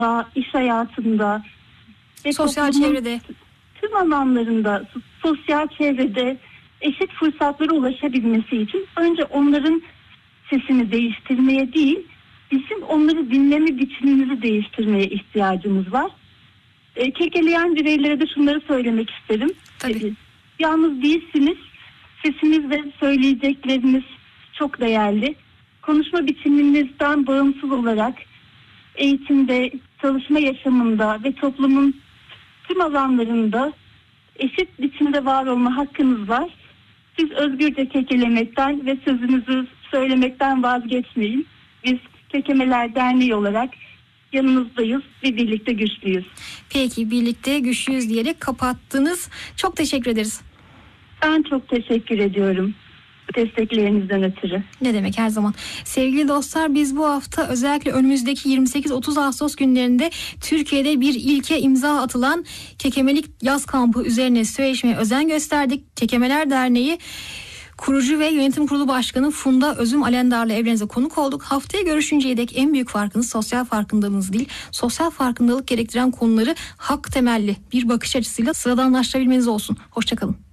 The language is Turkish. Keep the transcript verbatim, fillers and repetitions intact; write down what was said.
iş hayatında ve sosyal çevrede, tüm alanlarında, sosyal çevrede eşit fırsatlara ulaşabilmesi için önce onların sesini değiştirmeye değil, bizim onları dinleme biçimimizi değiştirmeye ihtiyacımız var. E, kekeleyen bireylere de şunları söylemek isterim. Tabii. E, yalnız değilsiniz. Sesiniz ve söyleyecekleriniz çok değerli. Konuşma biçiminizden bağımsız olarak eğitimde, çalışma yaşamında ve toplumun tüm alanlarında eşit biçimde var olma hakkınız var. Siz özgürce kekelemekten ve sözünüzü söylemekten vazgeçmeyin. Biz Kekemeler Derneği olarak yanınızdayız ve birlikte güçlüyüz. Peki, birlikte güçlüyüz diyerek kapattınız. Çok teşekkür ederiz. Ben çok teşekkür ediyorum desteklerinizden ötürü. Ne demek, her zaman. Sevgili dostlar, biz bu hafta özellikle önümüzdeki yirmi sekiz otuz Ağustos günlerinde Türkiye'de bir ilke imza atılan Kekemelik Yaz Kampı üzerine söyleşmeye özen gösterdik. Kekemeler Derneği kurucu ve yönetim kurulu başkanı Funda Özüm Alendar'la evrenize konuk olduk. Haftaya görüşünceye dek en büyük farkınız sosyal farkındalığınız değil, sosyal farkındalık gerektiren konuları hak temelli bir bakış açısıyla sıradanlaştırabilmeniz olsun. Hoşçakalın.